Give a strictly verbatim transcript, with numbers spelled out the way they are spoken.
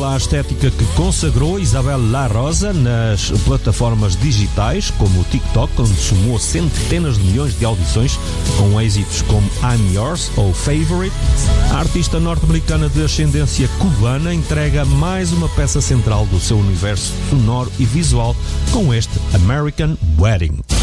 ela a estética que consagrou Isabel La Rosa nas plataformas digitais, como o TikTok, onde somou centenas de milhões de audições, com êxitos como I'm Yours ou Favorite. A artista norte-americana de ascendência cubana entrega mais uma peça central do seu universo sonoro e visual com este American Wedding.